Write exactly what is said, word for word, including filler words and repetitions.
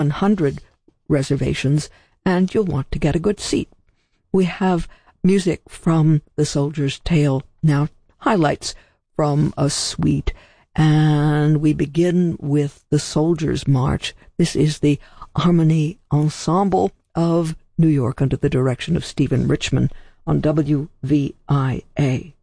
one hundred reservations, and you'll want to get a good seat. We have music from The Soldier's Tale, now highlights from a suite, and we begin with The Soldier's March. This is the Harmony Ensemble of New York under the direction of Stephen Richman on W V I A.